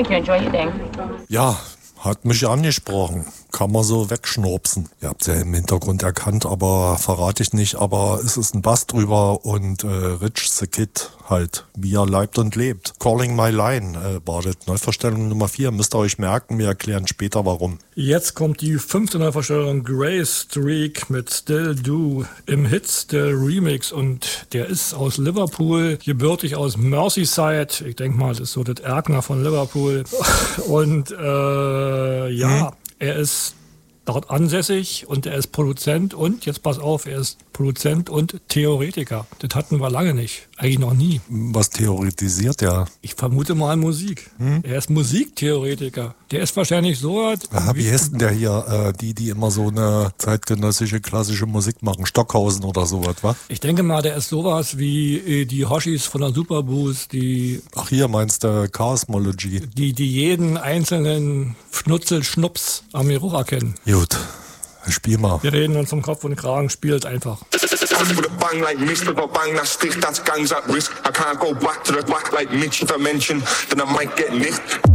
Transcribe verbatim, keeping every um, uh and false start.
Thank you. Enjoy your day. Ja, hat mich angesprochen. Kann man so wegschnurpsen. Ihr habt es ja im Hintergrund erkannt, aber verrate ich nicht. Aber es ist ein Bass drüber und äh, Rich the Kid halt, wie er leibt und lebt. Calling My Line äh, war das Neuverstellung Nummer vier. Müsst ihr euch merken, wir erklären später warum. Jetzt kommt die fünfte Neuverstellung Grace Streak mit Still Do im Hits der Remix und der ist aus Liverpool, gebürtig aus Merseyside. Ich denke mal, das ist so das Erkner von Liverpool. Und äh, ja, hm. er ist dort ansässig und er ist Produzent und, jetzt pass auf, er ist Produzent und Theoretiker. Das hatten wir lange nicht, eigentlich noch nie. Was theoretisiert er? Ich vermute mal Musik. Hm? Er ist Musiktheoretiker. Der ist wahrscheinlich so... Aha, wie heißt denn der hier, äh, die, die immer so eine zeitgenössische klassische Musik machen? Stockhausen oder sowas, wa? Ich denke mal, der ist sowas wie äh, die Hoshis von der Superboost, die... Ach, hier meinst du Chaosmology? Die, die jeden einzelnen Schnutzel-Schnups am Geruch erkennen. Gut, spiel mal. Wir reden uns vom Kopf und Kragen, spielt einfach. With a bang like mist of a bang, that's stiff, that's gangs at risk. I can't go back to the back like Mitch if I mention, then I might get nicked.